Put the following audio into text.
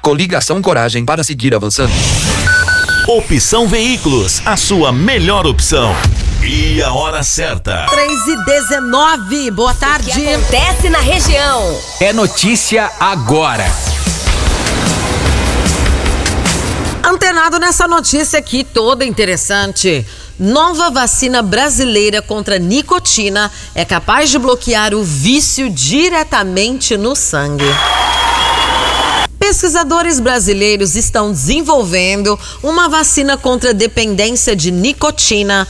Coligação Coragem para seguir avançando. Opção Veículos, a sua melhor opção. E a hora certa. 3h19, boa tarde. O que acontece na região? É notícia agora. Antenado nessa notícia aqui toda interessante. Nova vacina brasileira contra nicotina é capaz de bloquear o vício diretamente no sangue. Pesquisadores brasileiros estão desenvolvendo uma vacina contra dependência de nicotina